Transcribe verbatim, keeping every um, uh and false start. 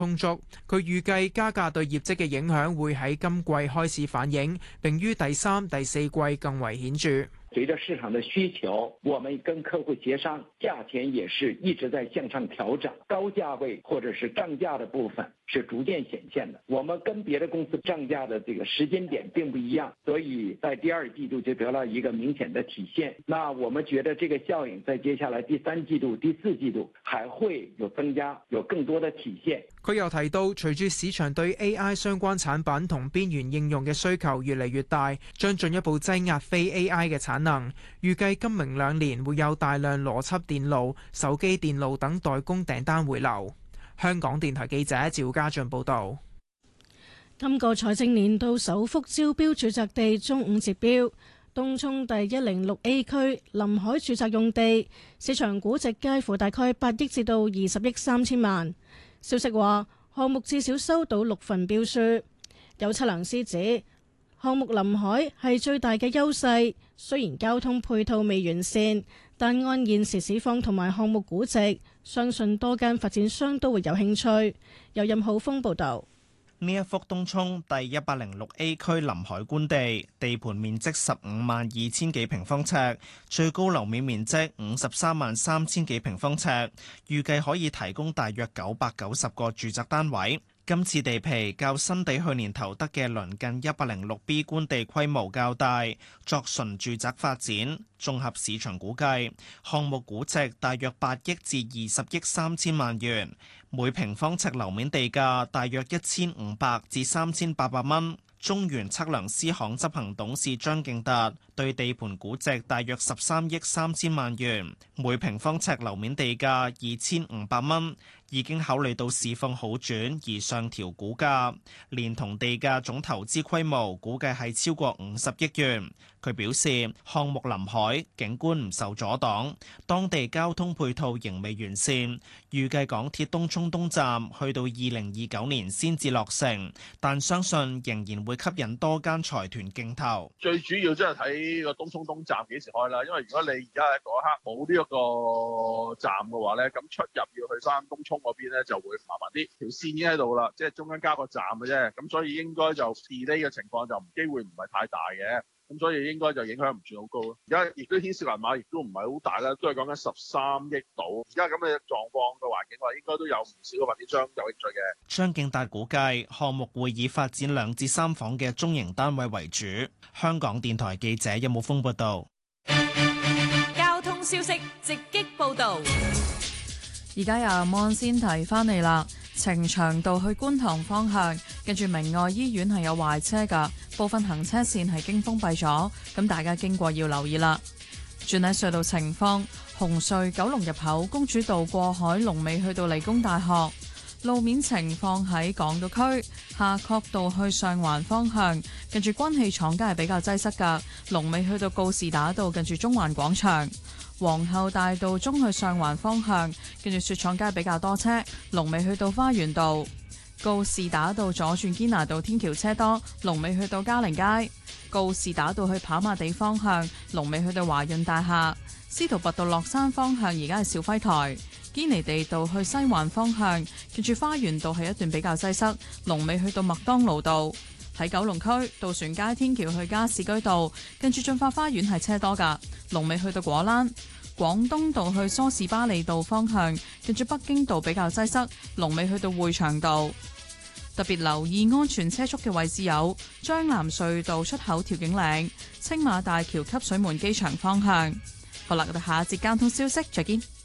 充足。佢預計加價對業績嘅影響會喺今季開始反映，並於第三、第四季更為顯著。 隨着市場的需求，我們跟客戶協商，價錢也是一直在向上調整，高價位或者是漲價的部分是逐漸顯現的。我們跟別的公司漲價的這個時間點並不一樣，所以在第二季度就得到一個明顯的體現。那我們覺得這個效應在接下來第三季度、第四季度還會有增加，有更多的體現。 佢又提到，隨住市場對 A I 相關產品同邊緣應用嘅需求越嚟越大，將進一步擠壓非 A I 嘅產能。預計今明兩年會有大量邏輯電路、手機電路等代工訂單回流。香港電台記者趙家俊報導。 今個財政年度首幅招標住宅地中午截標，東涌第一零六 A 區臨海住宅用地，市場估值介乎大概八億至到二十億三千萬。消息話，項目至少收到六份標書。有測量師指，項目臨海係最大嘅優勢，雖然交通配套未完善，但按現時市況同埋項目估值，相信多間發展商都會有興趣。由任浩峰報導。 呢一幅東涌第一百零六 A 區臨海官地，地盤面積十五萬二千幾平方尺，最高樓面面積五十三萬三千幾平方尺，預計可以提供大約九百九十個住宅單位。今次地皮較新地去年投得嘅鄰近一百零六 B 官地規模較大，作純住宅發展。綜合市場估計，項目估值大約八億至二十億三千萬元，每平方尺樓面地價大約一千五百至三千八百蚊。中原測量師行執行董事張敬達對地盤估值大約十三億三千萬元，每平方尺樓面地價二千五百蚊，已經考慮到市況好轉而上調估價，連同地價總投資規模估計係超過五十億元。佢表示，項目臨海，景觀唔受阻擋，當地交通配套仍未完善，預計港鐵東涌東站去到二零二九年先至落成，但相信仍然會吸引多間財團競投。 最主要即係睇個東涌東站幾時開啦，因為如果你而家喺嗰一刻冇呢一個站嘅話咧，咁出入要去翻東涌嗰邊咧就會麻煩啲。條線已經喺度啦，即係中間加個站嘅啫，咁所以應該就 delay 嘅情況就機會唔係太大嘅。咁所以應該就影響唔算好高咯。而家亦都牽涉銀碼，亦都唔係好大啦，都係講緊十三億度。而家咁嘅狀況嘅環境話，應該都有唔少嘅發展商有興趣嘅。 張敬達估計項目會以發展兩至三房嘅中型單位為主。香港電台記者任武峯報道。 交通消息直擊報導。 而家由望先提翻嚟啦。呈祥道去觀塘方向，跟住明愛醫院係有壞車㗎，部分行車線係經封閉咗，咁大家經過要留意啦。轉喺隧道情況，紅隧九龍入口公主道過海龍尾去到理工大學，路面情況喺港島區夏慤道去上環方向，跟住軍器廠街係比較擠塞㗎，龍尾去到告士打道近住中環廣場。皇后大道中去上環方向，跟住雪廠街比較多車，龍尾去到花園道；告士打道左轉堅拿道天橋車多，龍尾去到嘉陵街；告士打道去跑馬地方向，龍尾去到華潤大廈；司徒拔道落山方向而家係肇輝台；堅尼地道去西環方向，跟住花園道係一段比較擠塞，龍尾去到麥當勞道。喺九龍區渡船街天橋去加士居道，跟住駿發花園係車多㗎，龍尾去到果欄；廣東道去梳士巴利道方向，跟住北京道比較擠塞，龍尾去到匯祥道。特別留意安全車速嘅位置有將南隧道出口調景嶺、青馬大橋汲水門機場方向。好啦，我哋下一節交通消息再見。